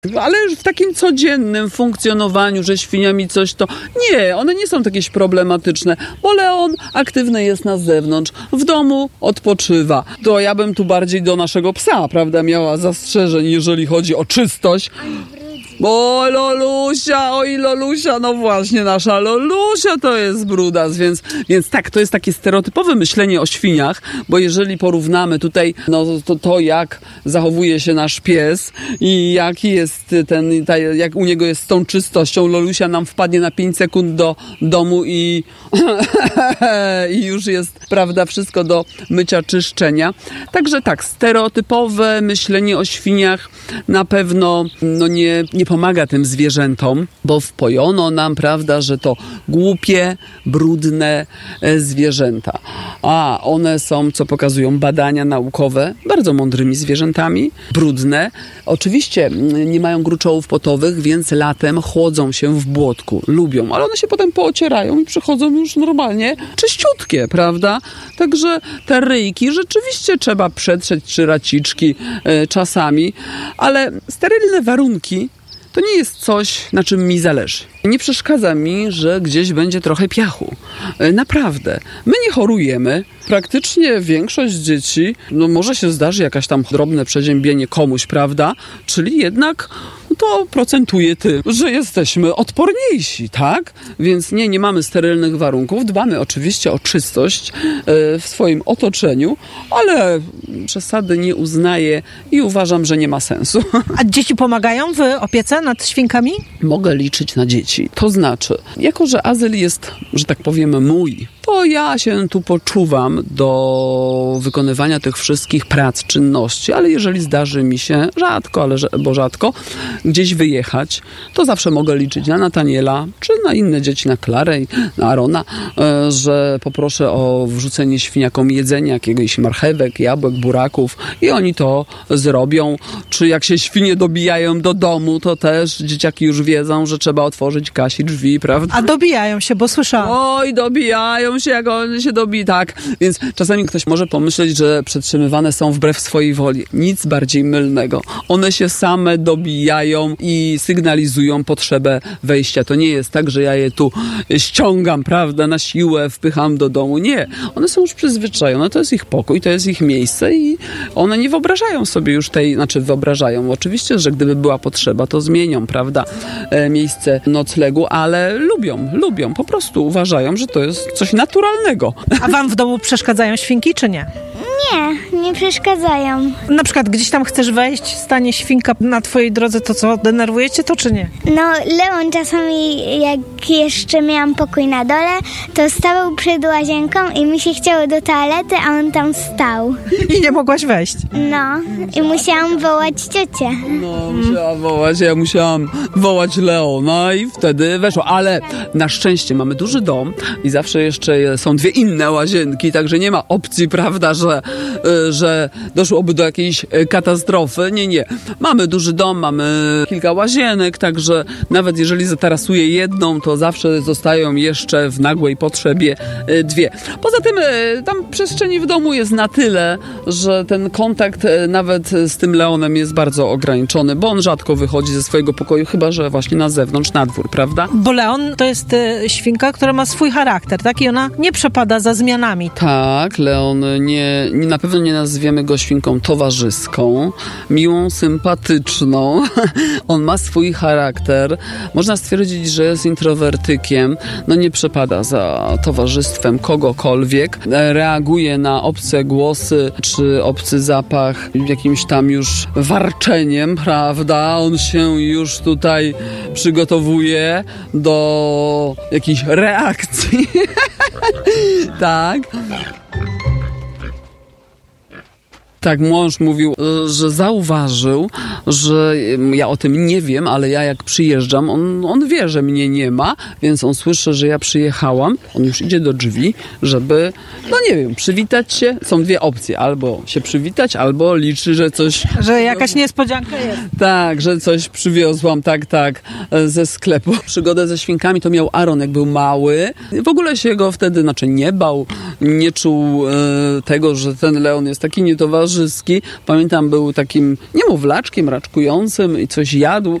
Ale w takim codziennym funkcjonowaniu, że świnia mi coś to... Nie, one nie są jakieś problematyczne, bo Leon aktywny jest na zewnątrz, w domu odpoczywa. To ja bym tu bardziej do naszego psa, prawda, miała zastrzeżeń, jeżeli chodzi o czystość. O Lolusia, no właśnie, nasza Lolusia to jest brudas, więc tak, to jest takie stereotypowe myślenie o świniach, bo jeżeli porównamy tutaj, no to jak zachowuje się nasz pies i jaki jest jak u niego jest z tą czystością, Lolusia nam wpadnie na 5 sekund do domu i już jest, prawda, wszystko do mycia, czyszczenia. Także tak, stereotypowe myślenie o świniach na pewno nie pomaga tym zwierzętom, bo wpojono nam, prawda, że to głupie, brudne zwierzęta. A one są, co pokazują badania naukowe, bardzo mądrymi zwierzętami, brudne. Oczywiście nie mają gruczołów potowych, więc latem chłodzą się w błotku. Lubią, ale one się potem poocierają i przychodzą już normalnie czyściutkie, prawda? Także te ryjki rzeczywiście trzeba przetrzeć, czy raciczki czasami, ale sterylne warunki to nie jest coś, na czym mi zależy. Nie przeszkadza mi, że gdzieś będzie trochę piachu. Naprawdę. My nie chorujemy. Praktycznie większość dzieci, może się zdarzy jakaś tam drobne przeziębienie komuś, prawda? Czyli jednak to procentuje tym, że jesteśmy odporniejsi, tak? Więc nie mamy sterylnych warunków. Dbamy oczywiście o czystość w swoim otoczeniu, ale przesady nie uznaję i uważam, że nie ma sensu. A dzieci pomagają w opiece nad świnkami? Mogę liczyć na dzieci. To znaczy, jako że azyl jest, że tak powiem, mój, to ja się tu poczuwam do wykonywania tych wszystkich prac, czynności, ale jeżeli zdarzy mi się rzadko, gdzieś wyjechać, to zawsze mogę liczyć na Nataniela, czy na inne dzieci, na Klarę, na Arona, że poproszę o wrzucenie świniakom jedzenia, jakiegoś marchewek, jabłek, buraków i oni to zrobią. Czy jak się świnie dobijają do domu, to też dzieciaki już wiedzą, że trzeba otworzyć Kasi drzwi, prawda? A dobijają się, bo słyszałam. Oj, dobijają się, jak one się tak. Więc czasami ktoś może pomyśleć, że przetrzymywane są wbrew swojej woli. Nic bardziej mylnego. One się same dobijają i sygnalizują potrzebę wejścia. To nie jest tak, że ja je tu ściągam, prawda, na siłę, wpycham do domu. Nie. One są już przyzwyczajone. To jest ich pokój, to jest ich miejsce i one nie wyobrażają sobie już wyobrażają. Oczywiście, że gdyby była potrzeba, to zmienią, prawda, miejsce noclegu, ale lubią. Po prostu uważają, że to jest coś naturalnego. A wam w domu przeszkadzają świnki, czy nie? Nie przeszkadzają. Na przykład gdzieś tam chcesz wejść, stanie świnka na twojej drodze, to co, denerwujecie to, czy nie? No, Leon czasami, jak jeszcze miałam pokój na dole, to stawał przed łazienką i mi się chciało do toalety, a on tam stał. I nie mogłaś wejść? No, i musiałam wołać ciocię. No, ja musiałam wołać Leona i wtedy weszło, ale na szczęście mamy duży dom i zawsze jeszcze są 2 inne łazienki, także nie ma opcji, prawda, że doszłoby do jakiejś katastrofy. Nie. Mamy duży dom, mamy kilka łazienek, także nawet jeżeli zatarasuję jedną, to zawsze zostają jeszcze w nagłej potrzebie 2. Poza tym tam przestrzeni w domu jest na tyle, że ten kontakt nawet z tym Leonem jest bardzo ograniczony, bo on rzadko wychodzi ze swojego pokoju, chyba że właśnie na zewnątrz, na dwór, prawda? Bo Leon to jest świnka, która ma swój charakter, tak? I ona nie przepada za zmianami. Tak, Leon na pewno nie nazwiemy go świnką towarzyską, miłą, sympatyczną. On ma swój charakter. Można stwierdzić, że jest introwertykiem. Nie przepada za towarzystwem kogokolwiek. Reaguje na obce głosy czy obcy zapach jakimś tam już warczeniem, prawda? On się już tutaj przygotowuje do jakichś reakcji. Tak. Tak, mąż mówił, że zauważył, że ja o tym nie wiem, ale ja jak przyjeżdżam, on wie, że mnie nie ma, więc on słyszy, że ja przyjechałam. On już idzie do drzwi, żeby, przywitać się. Są 2 opcje, albo się przywitać, albo liczy, że coś... Że jakaś niespodzianka jest. Tak, że coś przywiozłam, tak, ze sklepu. Przygodę ze świnkami to miał Aaron, jak był mały. W ogóle się go wtedy, nie bał, nie czuł tego, że ten Leon jest taki nietowarzyski, towarzyski. Pamiętam, był takim niemowlaczkiem raczkującym i coś jadł.